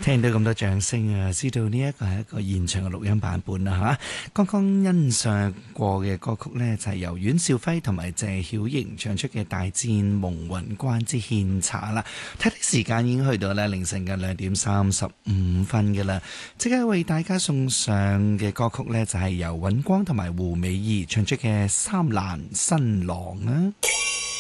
聽到咁多掌聲啊，知道呢一個係一個現場嘅錄音版本啦嚇。剛剛欣賞過嘅歌曲呢，就係由阮兆輝同埋謝曉瑩唱出嘅《大戰蒙雲關之獻茶》啦。睇睇時間已經去到咧凌晨嘅2:35嘅啦，即刻為大家送上嘅歌曲呢，就係由尹光同埋胡美儀唱出嘅《三蘭新郎》啊。